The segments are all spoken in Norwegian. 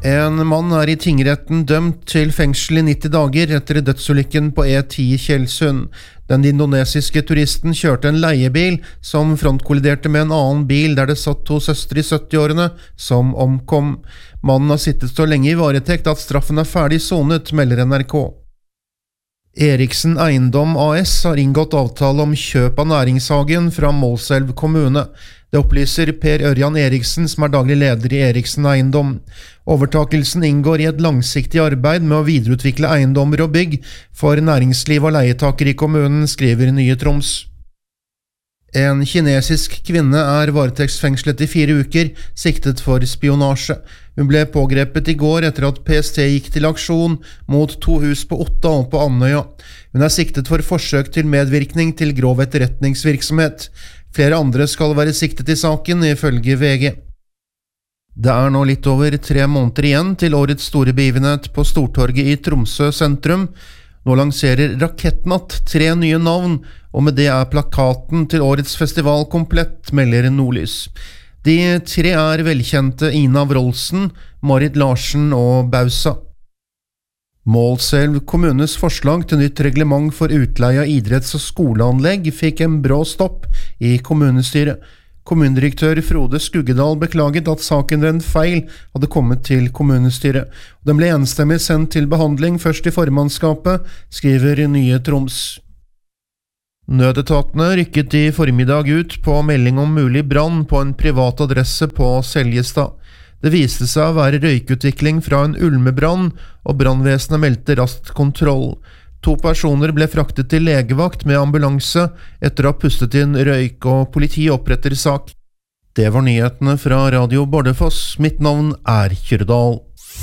En mann I tingretten dømt til fengsel I 90 dager etter dødsulykken på E10 I Tjeldsund. Den indonesiske turisten kjørte en leiebil som frontkolliderte med en annen bil der det satt to søstre I 70-årene som omkom. Mannen har sittet så lenge I varetekt at straffen ferdig sonet, melder NRK. Eriksen Eiendom AS har inngått avtale om kjøp av næringshagen fra Målselv kommune. Det opplyser Per Ørjan Eriksen, som daglig leder I Eriksen Eiendom. Overtakelsen inngår I et langsiktig arbeid med å videreutvikle eiendommer og bygg for næringsliv og leietaker I kommunen, skriver Nye Troms. En kinesisk kvinne varetektsfengslet I 4 uker, siktet for spionasje. Hun ble pågrepet I går etter at PST gikk til aksjon mot 2 hus på Otta og på Andøya. Hun siktet for forsøk til medvirkning til grov etterretningsvirksomhet. Flere andre skal være siktet I saken, ifølge VG. Det nå litt over 3 måneder igjen til årets store begivenhet på Stortorget I Tromsø sentrum. Nå lanserer Rakettnatt 3 nye navn, og med det plakaten til årets festival komplett, melder Nordlys. De 3 velkjente Ina Wroldsen, Marit Larsen og Bausa. Målselv kommunes forslag til nytt reglement for utleie av idretts- og skoleanlegg fikk en brå stopp I kommunestyret. Kommunedirektør Frode Skuggedal beklaget at saken ved en feil hadde kommet til kommunestyret. Den ble enstemmig sendt til behandling først I formannskapet, skriver Nye Troms. Nødetatene rykket I formiddag ut på melding om mulig brann på en privat adresse på Seljestad. Det viste seg å være røykutvikling fra en ulmebrann, og brannvesenet meldte raskt kontroll. 2 personer ble fraktet til legevakt med ambulanse etter å ha pustet inn røyk, og politiet oppretter sak. Det var nyhetene fra Radio Bardufoss. Mitt navn Kjørdal.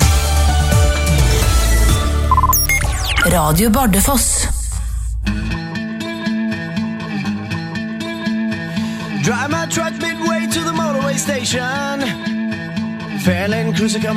Radio Bardufoss. Drive my truck midway to the motorway station. Fairlane cruiser coming